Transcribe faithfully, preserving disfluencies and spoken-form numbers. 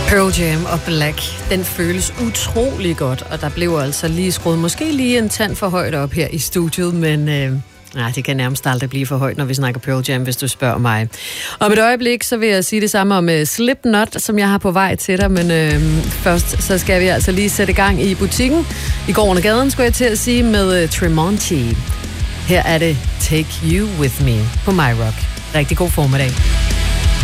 Pearl Jam og Black, den føles utrolig godt, og der blev altså lige skruet måske lige en tand for højt op her i studiet, men øh, nej, det kan nærmest aldrig blive for højt, når vi snakker Pearl Jam, hvis du spørger mig. Om et øjeblik, så vil jeg sige det samme om uh, Slipknot, som jeg har på vej til dig, men øh, først så skal vi altså lige sætte gang i butikken. I går under gaden, skulle jeg til at sige, med uh, Tremonti. Her er det Take You With Me på MyRock. Rigtig god formiddag.